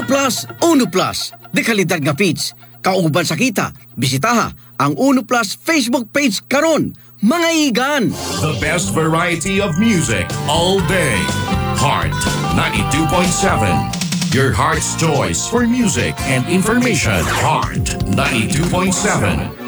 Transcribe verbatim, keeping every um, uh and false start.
Plus, Uno Plus. De kalidad nga feeds. Kauban sa kita, bisitaha ang Uno Plus Facebook page karon. Mga igan! The best variety of music all day. Heart ninety-two point seven. Your heart's choice for music and information. Heart ninety-two point seven.